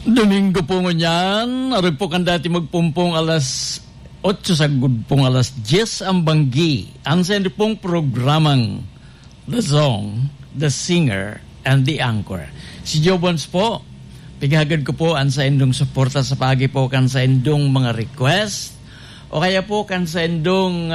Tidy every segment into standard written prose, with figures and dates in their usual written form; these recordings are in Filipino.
Domingo po ngunyan, ari po kan dati magpumpong alas 8 sagud pong alas 10 ang banggi. Ang send pong programang The Song, The Singer, and The Anchor. Si Joe Bones po, pigagad ko po ang sa indong suporta sa pagi po kan sa indong mga request o kaya po kan sa indong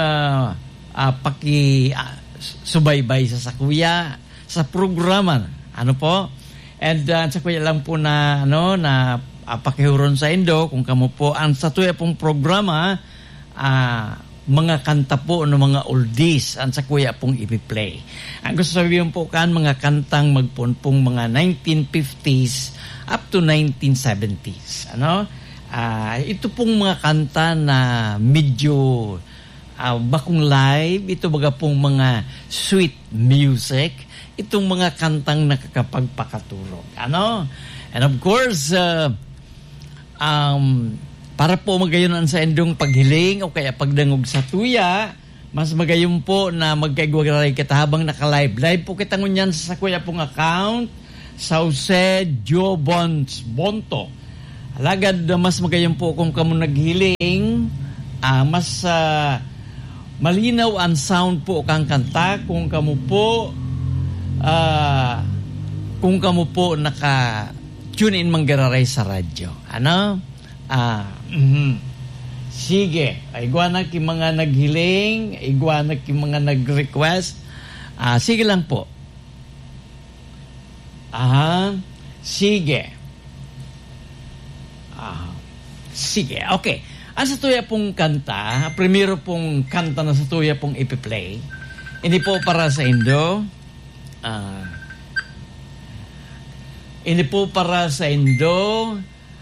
subaybay sa sakuya, sa programa. Ano po? And sa kuya lang po na pakihuron sa Indo kung kamo po ang sa tuya pong programa mga kanta po no mga oldies ang sa kuya pong ipi-play. Ang gusto sabihin po kan mga kantang magpunpong mga 1950s up to 1970s. Ito pong mga kanta na medyo bakong live, ito baga pong mga sweet music. Itong mga kantang nakakapagpakaturog. And of course, para po magayon sa endong paghiling o kaya pagdangog sa tuya, mas magayon po na magkaigwagaray kita habang naka-live. Live po kita ngunyan sa kuya pong account, Sauce Joe Bones Bonto. Alagad mas magayon po kung kamo naghiling, mas malinaw ang sound po kang kanta kung kamo po naka-tune in manggararay sa radyo. Sige. Igwana ki mga naghiling, igwana ki mga nag-request. Sige lang po. Sige. Sige. Okay. Ang sa tuya pong kanta, primero pong kanta na sa tuya pong ipi-play, hindi po para sa Indo. Hindi po para sa Indo.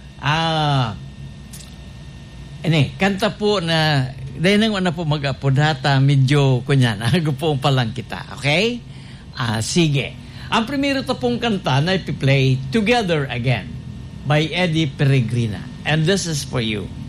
Kanta po na dahil nang po mag-apod hata medyo kunyan. Agupong pa lang kita. Okay? Sige. Ang primero to pong kanta na ipi-play, Together Again by Eddie Peregrina. And this is for you.